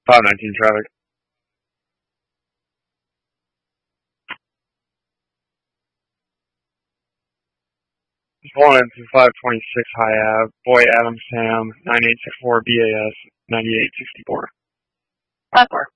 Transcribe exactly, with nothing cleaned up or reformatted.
five nineteen traffic. Pulling into five twenty-six High Ave, Boy Adam Sam, nine eight six four B A S, ninety-eight sixty-four. five four.